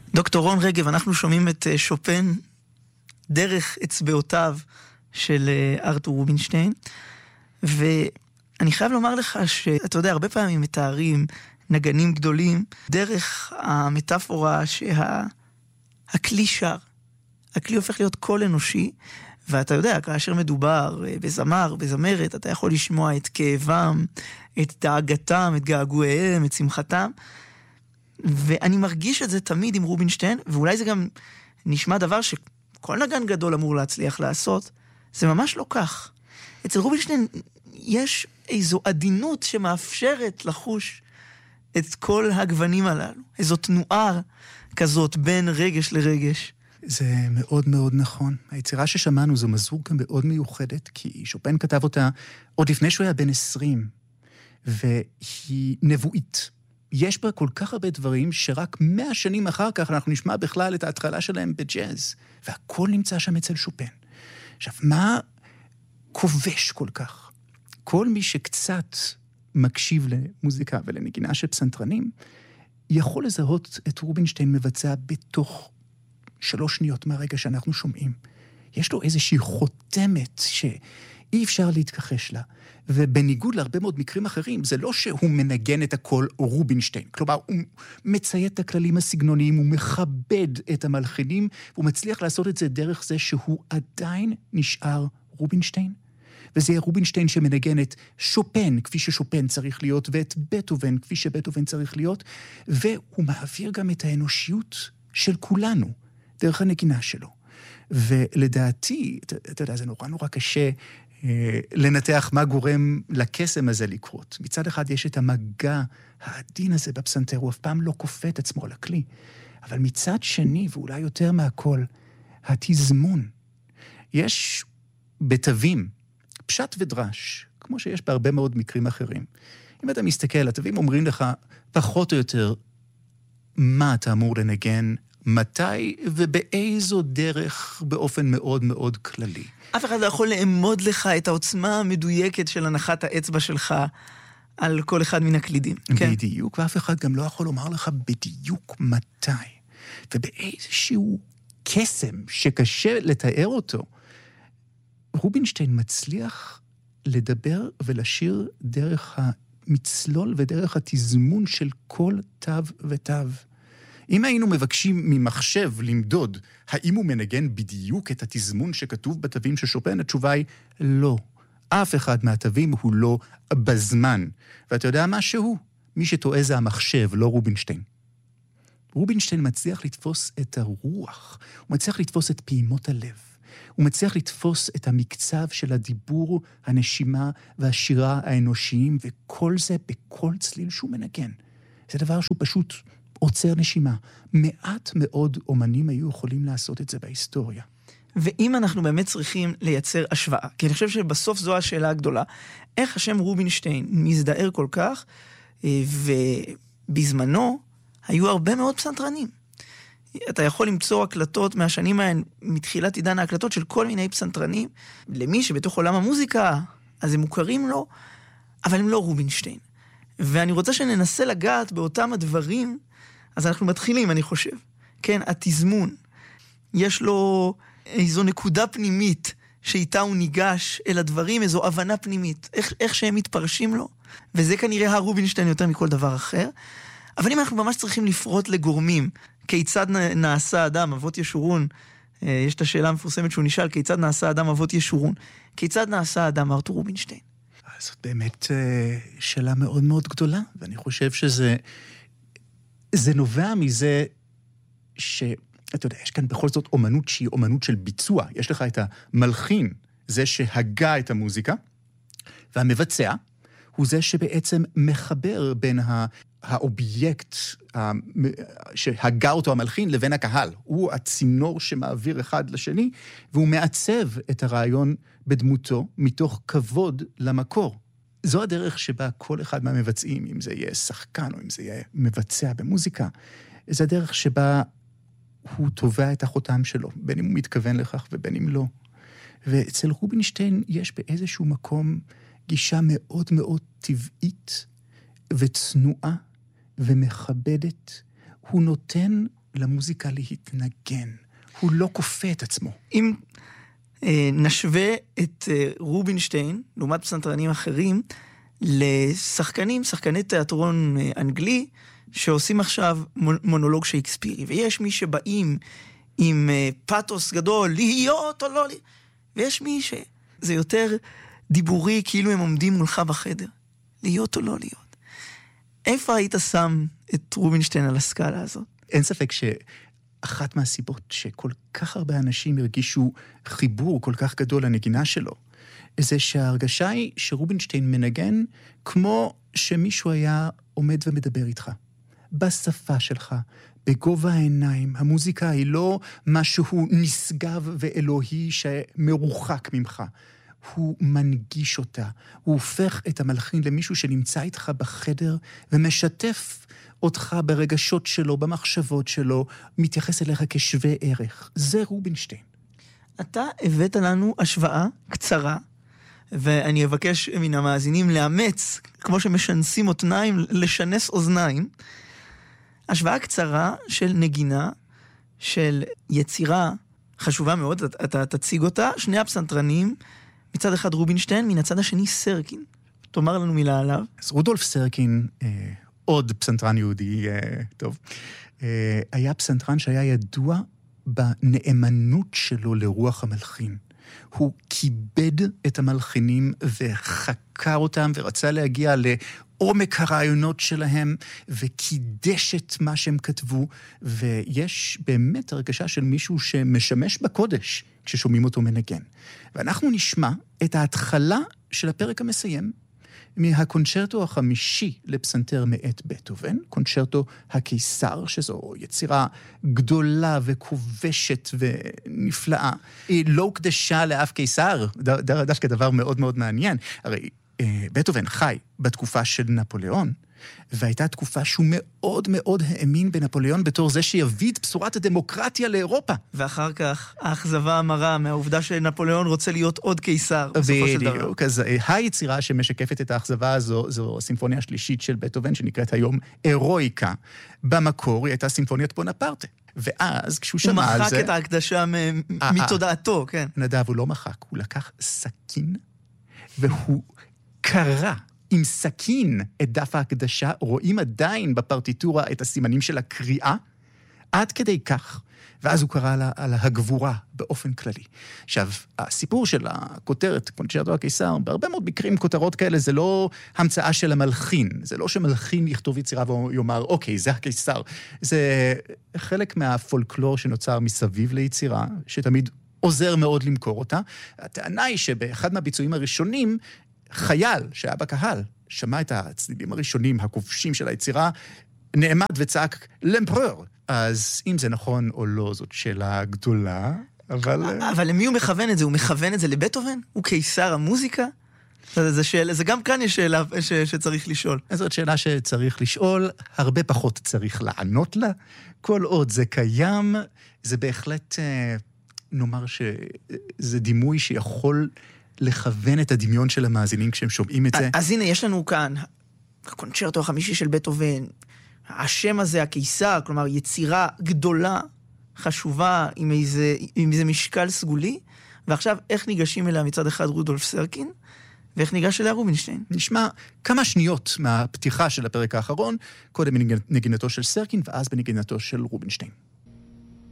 דוקטור רון רגב, אנחנו שומעים את שופן דרך אצבעותיו של ארתור רובינשטיין, ואני חייב לומר לך שאתה יודע, הרבה פעמים מתארים נגנים גדולים דרך המטאפורה שהכלי שר. הכלי הופך להיות קול אנושי, ואתה יודע, כאשר מדובר בזמר, בזמרת, אתה יכול לשמוע את כאבם, את דאגתם, את געגועיהם, את שמחתם, ואני מרגיש את זה תמיד עם רובינשטיין, ואולי זה גם נשמע דבר שכל נגן גדול אמור להצליח לעשות, זה ממש לא כך. אצל רובינשטיין יש איזו עדינות שמאפשרת לחוש את כל הגוונים הללו, איזו תנועה כזאת בין רגש לרגש. זה מאוד מאוד נכון. היצירה ששמענו זו מזמור גם מאוד מיוחדת, כי שופן כתב אותה עוד לפני שהוא היה בן 20, והיא נבואית. יש בה כל כך הרבה דברים שרק 100 שנים אחר כך אנחנו נשמע בכלל את ההתחלה שלהם בג'אז, והכל נמצא שם אצל שופן. עכשיו, מה כובש כל כך? כל מי שקצת מקשיב למוזיקה ולנגינה של פסנתרנים, יכול לזהות את רובינשטיין מבצע בתוך 3 שניות מהרגע שאנחנו שומעים. יש לו איזושהי חותמת שאי אפשר להתכחש לה. ובניגוד להרבה מאוד מקרים אחרים, זה לא שהוא מנגן את הכל רובינשטיין. כלומר, הוא מציית את הכללים הסגנוניים, הוא מכבד את המלחינים, והוא מצליח לעשות את זה דרך זה שהוא עדיין נשאר רובינשטיין. וזה יהיה רובינשטיין שמנגן את שופן, כפי ששופן צריך להיות, ואת בטהובן, כפי שבטהובן צריך להיות, והוא מעביר גם את האנושיות של כולנו, דרך הנגינה שלו. ולדעתי, אתה יודע, זה נורא קשה לנתח מה גורם לקסם הזה לקרות. מצד אחד יש את המגע העדין הזה בפסנתר, הוא אף פעם לא כופה את עצמו על הכלי. אבל מצד שני, ואולי יותר מהכל, התזמון. יש בתווים, פשט ודרש, כמו שיש בהרבה מאוד מקרים אחרים. אם אתה מסתכל, התווים אומרים לך פחות או יותר מה אתה אמור לנגן, מתי ובאיזו דרך באופן מאוד מאוד כללי. אף אחד לא יכול לאמוד לך את העוצמה המדויקת של הנחת האצבע שלך על כל אחד מן הקלידים. בדיוק, כן? ואף אחד גם לא יכול לומר לך בדיוק מתי. ובאיזשהו קסם שקשה לתאר אותו, רובינשטיין מצליח לדבר ולשיר דרך המצלול ודרך התזמון של כל תו ותו. אם היינו מבקשים ממחשב למדוד, האם הוא מנגן בדיוק את התזמון שכתוב בתווים של שופן? התשובה היא לא. אף אחד מהתווים הוא לא בזמן. ואתה יודע מה שהוא? מי שטועה זה המחשב, לא רובינשטיין. רובינשטיין מצליח לתפוס את הרוח, הוא מצליח לתפוס את פעימות הלב. הוא מצליח לתפוס את המקצב של הדיבור, הנשימה והשירה האנושיים, וכל זה בכל צליל שהוא מנגן. זה דבר שהוא פשוט עוצר נשימה. מעט מאוד אומנים היו יכולים לעשות את זה בהיסטוריה. ואם אנחנו באמת צריכים לייצר השוואה, כי אני חושב שבסוף זו השאלה הגדולה, איך השם רובינשטיין מזדהר כל כך, ובזמנו היו הרבה מאוד פסנתרנים. אתה יכול למצוא הקלטות מהשנים ההן, מתחילת עידן ההקלטות של כל מיני פסנתרנים, למי שבתוך עולם המוזיקה, אז הם מוכרים לו, אבל הם לא רובינשטיין. ואני רוצה שננסה לגעת באותם הדברים, אז אנחנו מתחילים, אני חושב. כן, התזמון. יש לו איזו נקודה פנימית שאיתה הוא ניגש אל הדברים, איזו הבנה פנימית. איך שהם מתפרשים לו, וזה כנראה הרובינשטיין יותר מכל דבר אחר. אבל אם אנחנו ממש צריכים לפרוט לגורמים, כיצד נעשה אדם, אבות ישורון, יש את השאלה המפורסמת שהוא נשאל, כיצד נעשה אדם אבות ישורון, כיצד נעשה אדם ארתור רובינשטיין? זאת באמת שאלה מאוד מאוד גדולה, ואני חושב שזה נובע מזה אתה יודע, יש כאן בכל זאת אומנות שהיא אומנות של ביצוע. יש לך את המלחין, זה שהגה את המוזיקה, והמבצע הוא זה שבעצם מחבר בין האובייקט שהגה אותו המלחין לבין הקהל. הוא הצינור שמעביר אחד לשני, והוא מעצב את הרעיון בדמותו מתוך כבוד למקור. זו הדרך שבה כל אחד מהמבצעים, אם זה יהיה שחקן או אם זה יהיה מבצע במוזיקה, זו הדרך שבה הוא תובע את החותם שלו, בין אם הוא מתכוון לכך ובין אם לא. ואצל רובינשטיין יש באיזשהו מקום גישה מאוד מאוד טבעית וצנועה ומכבדת. הוא נותן למוזיקה להתנגן. הוא לא כופה את עצמו. אם נשווה את רובינשטיין, לעומת פסנתרנים אחרים, לשחקנים, שחקני תיאטרון אנגלי, שעושים עכשיו מונולוג שייקספירי. ויש מי שבאים עם פאתוס גדול, להיות או לא, ויש מי שזה יותר דיבורי, כאילו הם עומדים מולך בחדר. להיות או לא להיות. איפה היית שם את רובינשטיין על הסקאלה הזאת? אין ספק שאחת מהסיבות שכל כך הרבה אנשים הרגישו חיבור כל כך גדול לנגינה שלו, זה שההרגשה היא שרובינשטיין מנגן כמו שמישהו היה עומד ומדבר איתך. בשפה שלך, בגובה העיניים. המוזיקה היא לא משהו נשגב ואלוהי שמרוחק ממך. הוא מנגיש אותה. הוא הופך את המלחין למישהו שנמצא איתך בחדר ומשתף אותך ברגשות שלו, במחשבות שלו, מתייחס אליך כשווה ערך. זה רובינשטיין. אתה הבאת לנו השוואה קצרה, ואני אבקש מן המאזינים לאמץ, כמו שמשנסים אוזניים, לשנס אוזניים, השוואה קצרה של נגינה, של יצירה חשובה מאוד, אתה תציג אותה, שני הפסנתרנים, מצד אחד רובינשטיין, מן הצד השני סרקין. תאמר לנו מילה עליו. אז רודולף סרקין, עוד פסנתרן יהודי, טוב, היה פסנתרן שהיה ידוע בנאמנות שלו לרוח המלחין. הוא כיבד את המלחינים וחקר אותם ורצה להגיע לעומק הרעיונות שלהם וקידש את מה שהם כתבו, ויש באמת הרגשה של מישהו שמשמש בקודש כששומעים אותו מנגן. ואנחנו נשמע את ההתחלה של הפרק המסיים מהקונצ'רטו החמישי לפסנתר מאת בטהובן, קונצ'רטו הקיסר, שזו יצירה גדולה וכובשת ונפלאה. היא לא הוקדשה לאף קיסר, דווקא דבר מאוד מאוד מעניין. הרי בטהובן חי בתקופה של נפוליאון, והייתה תקופה שהוא מאוד מאוד האמין בנפוליאון בתור זה שיביא את בשורת הדמוקרטיה לאירופה. ואחר כך האכזבה המרה מהעובדה שנפוליאון רוצה להיות עוד קיסר בסופו של דבר. בדיוק, אז היצירה שמשקפת את האכזבה הזו, זו הסימפוניה השלישית של בטהובן, שנקראת היום אירואיקה. במקור היא הייתה סימפוניית בונפרטה. ואז כשהוא שמע על זה... הוא מחק את ההקדשה מתודעתו, כן. נדב, הוא לא מחק, הוא לקח סכין, והוא קרא עם סכין את דף ההקדשה, רואים עדיין בפרטיטורה את הסימנים של הקריאה, עד כדי כך, ואז הוא קרא על הגבורה באופן כללי. עכשיו, הסיפור של הכותרת, קונצ'רטו הקיסר, בהרבה מאוד מקרים כותרות כאלה, זה לא המצאה של המלחין, זה לא שמלחין יכתוב יצירה ויאמר, אוקיי, זה הקיסר. זה חלק מהפולקלור שנוצר מסביב ליצירה, שתמיד עוזר מאוד למכור אותה. הטענה היא שבאחד מהביצועים הראשונים, חייל שהיה בקהל, שמע את הצלילים הראשונים, הכובשים של היצירה, נעמד וצעק למפרור. אז אם זה נכון או לא, זאת שאלה גדולה, אבל למי הוא מכוון את זה? הוא מכוון את זה לבטהובן? הוא קיסר המוזיקה? זה גם כאן יש שאלה שצריך לשאול. אז זאת שאלה שצריך לשאול, הרבה פחות צריך לענות לה. כל עוד זה קיים, זה בהחלט, נאמר שזה דימוי שיכול לכוון את הדמיון של המאזינים כשהם שומעים את זה. אז הנה, יש לנו כאן הקונצ'רטו החמישי של בטהובן, השם הזה, הקיסר, כלומר יצירה גדולה, חשובה, עם איזה משקל סגולי, ועכשיו איך ניגשים אליה מצד אחד רודולף סרקין, ואיך ניגש אליה רובינשטיין? נשמע כמה שניות מהפתיחה של הפרק האחרון, קודם בנגינתו של סרקין, ואז בנגינתו של רובינשטיין.